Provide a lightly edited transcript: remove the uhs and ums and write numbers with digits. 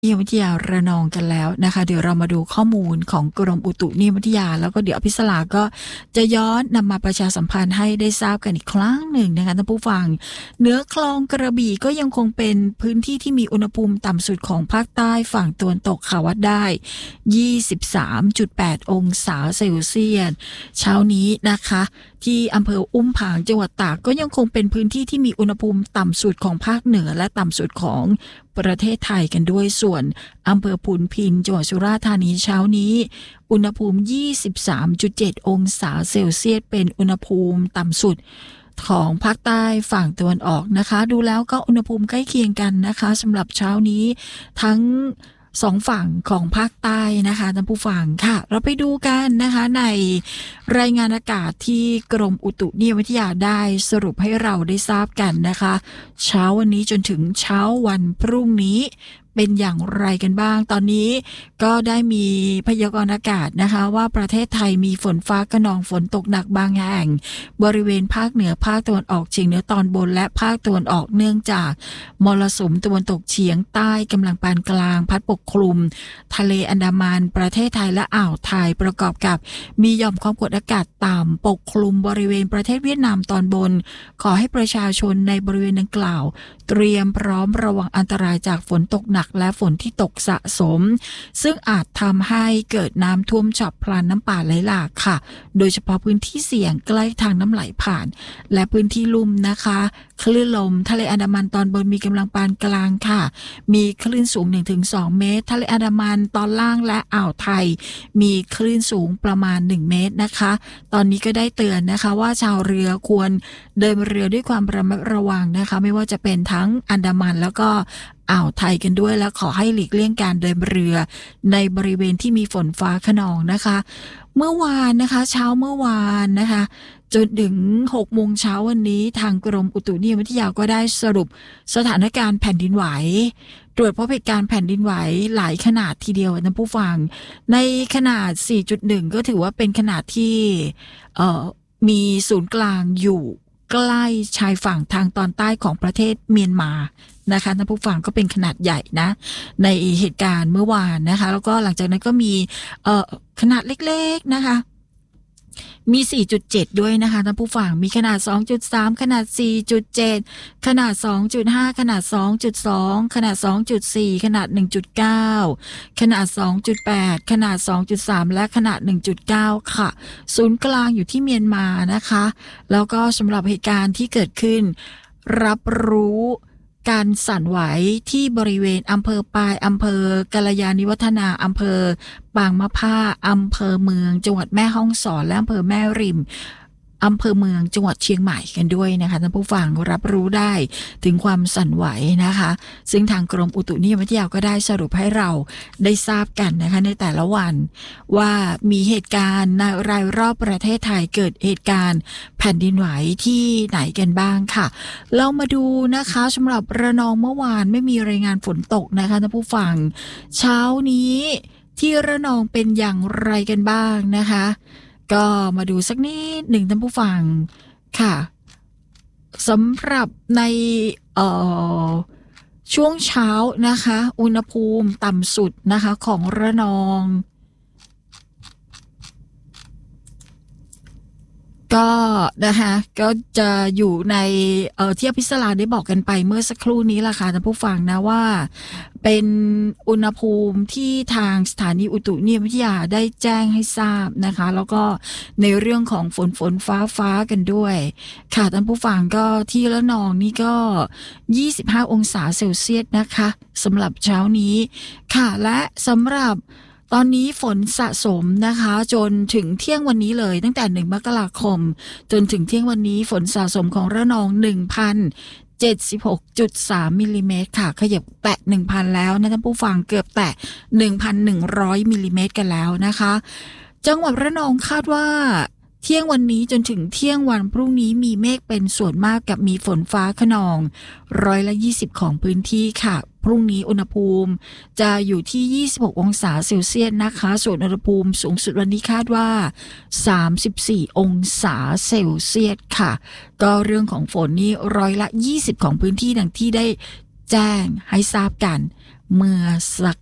นิยมวิทยาระนองกันแล้วนะคะเดี๋ยวเรามาดูข้อมูลของกรมอุตุนิยมวิทยาแล้วก็เดี๋ยวอภิสราก็จะย้อนนำมาประชาสัมพันธ์ให้ได้ทราบกันอีกครั้งหนึ่งนะคะท่านผู้ฟังเหนือคลองกระบี่ก็ยังคงเป็นพื้นที่ที่มีอุณหภูมิต่ำสุดของภาคใต้ฝั่งตะวันตกค่ะวัดได้ 23.8 องศาเซลเซียสเช้านี้นะคะที่อำเภออุ้มผางจังหวัดตากก็ยังคงเป็นพื้นที่ที่มีอุณหภูมิต่ำสุดของภาคเหนือและต่ำสุดของประเทศไทยกันด้วยส่วนอำเภอพุนพินจังหวัดสุราษฎร์ธานีเช้านี้อุณหภูมิ 23.7 องศาเซลเซียสเป็นอุณหภูมิต่ำสุดของภาคใต้ฝั่งตะวันออกนะคะดูแล้วก็อุณหภูมิใกล้เคียงกันนะคะสำหรับเช้านี้ทั้งสองฝั่งของภาคใต้นะคะท่านผู้ฟังค่ะเราไปดูกันนะคะในรายงานอากาศที่กรมอุตุนิยมวิทยาได้สรุปให้เราได้ทราบกันนะคะเช้าวันนี้จนถึงเช้าวันพรุ่งนี้เป็นอย่างไรกันบ้างตอนนี้ก็ได้มีพยากรณ์อากาศนะคะว่าประเทศไทยมีฝนฟ้าคะนองฝนตกหนักบางแห่งบริเวณภาคเหนือภาคตะวันออกเฉียงเหนือตอนบนและภาคตะวันออกเนื่องจากมรสุมตะวันตกเฉียงใต้กำลังปานกลางพัดปกคลุมทะเลอันดามันประเทศไทยและอ่าวไทยประกอบกับมีหย่อมความกดอากาศต่ำปกคลุมบริเวณประเทศเวียดนามตอนบนขอให้ประชาชนในบริเวณดังกล่าวเตรียมพร้อมระวังอันตรายจากฝนตกหนักและฝนที่ตกสะสมซึ่งอาจทำให้เกิดน้ำท่วมฉับพลันน้ำป่าไหลหลากค่ะโดยเฉพาะพื้นที่เสี่ยงใกล้ทางน้ำไหลผ่านและพื้นที่ลุ่มนะคะคลื่นลมทะเลอันดามันตอนบนมีกำลังปานกลางค่ะมีคลื่นสูง 1-2 เมตรทะเลอันดามันตอนล่างและอ่าวไทยมีคลื่นสูงประมาณ1เมตรนะคะตอนนี้ก็ได้เตือนนะคะว่าชาวเรือควรเดินเรือด้วยความระมัดระวังนะคะไม่ว่าจะเป็นทั้งอันดามันแล้วก็อ่าวไทยกันด้วยและขอให้หลีกเลี่ยงการเดินเรือในบริเวณที่มีฝนฟ้าคะนองนะคะเมื่อวานนะคะเช้าเมื่อวานนะคะจนถึง 6 โมงเช้าวันนี้ทางกรมอุตุนิยมวิทยาก็ได้สรุปสถานการณ์แผ่นดินไหวตรวจพบเหตุการณ์แผ่นดินไหวหลายขนาดทีเดียวท่านผู้ฟังในขนาด 4.1 ก็ถือว่าเป็นขนาดที่มีศูนย์กลางอยู่ใกล้ชายฝั่งทางตอนใต้ของประเทศเมียนมานะคะท่านผู้ฟังก็เป็นขนาดใหญ่นะในเหตุการณ์เมื่อวานนะคะแล้วก็หลังจากนั้นก็มีขนาดเล็กๆนะคะมี 4.7 ด้วยนะคะท่านผู้ฟังมีขนาด 2.3 ขนาด 4.7 ขนาด 2.5 ขนาด 2.2 ขนาด 2.4 ขนาด 1.9 ขนาด 2.8 ขนาด 2.3 และขนาด 1.9 ค่ะศูนย์กลางอยู่ที่เมียนมานะคะแล้วก็สำหรับเหตุการณ์ที่เกิดขึ้นรับรู้การสั่นไหวที่บริเวณอำเภอปายอำเภอกัลยาณิวัฒนาอำเภอบางมะผ้าอำเภอเมืองจังหวัดแม่ฮ่องสอนและอำเภอแม่ริมอำเภอเมืองจังหวัดเชียงใหม่กันด้วยนะคะท่านผู้ฟังรับรู้ได้ถึงความสั่นไหวนะคะซึ่งทางกรมอุตุนิยมวิทยาก็ได้สรุปให้เราได้ทราบกันนะคะในแต่ละวันว่ามีเหตุการณ์ในรายรอบประเทศไทยเกิดเหตุการณ์แผ่นดินไหวที่ไหนกันบ้างค่ะเรามาดูนะคะสำหรับระนองเมื่อวานไม่มีรายงานฝนตกนะคะท่านผู้ฟังเช้านี้ที่ระนองเป็นอย่างไรกันบ้างนะคะก็มาดูสักนิดหนึ่งท่านผู้ฟังค่ะสำหรับในช่วงเช้านะคะอุณหภูมิต่ำสุดนะคะของระนองก็นะคะก็จะอยู่ในที่อภิสราได้บอกกันไปเมื่อสักครู่นี้ล่ะค่ะท่านผู้ฟังนะว่าเป็นอุณหภูมิที่ทางสถานีอุตุนิยมวิทยาได้แจ้งให้ทราบนะคะแล้วก็ในเรื่องของฝนฟ้ากันด้วยค่ะท่านผู้ฟังก็ที่ระนองนี่ก็25องศาเซลเซียสนะคะสำหรับเช้านี้ค่ะและสำหรับตอนนี้ฝนสะสมนะคะจนถึงเที่ยงวันนี้เลยตั้งแต่1 มกราคมจนถึงเที่ยงวันนี้ฝนสะสมของระนอง 1,076.3 มิลลิเมตรค่ะขยับแตะ 1,000 แล้วนะท่านผู้ฟังเกือบแตะ 1,100 มิลลิเมตรกันแล้วนะคะจังหวัดระนองคาดว่าเที่ยงวันนี้จนถึงเที่ยงวันพรุ่งนี้มีเมฆเป็นส่วนมากกับมีฝนฟ้าคะนอง120ของพื้นที่ค่ะพรุ่งนี้อุณหภูมิจะอยู่ที่26องศาเซลเซียสนะคะส่วนอุณหภูมิสูงสุดวันนี้คาดว่า34องศาเซลเซียสค่ะก็เรื่องของฝนนี่120ของพื้นที่ดังที่ได้แจ้งให้ทราบกันเมื่อสัก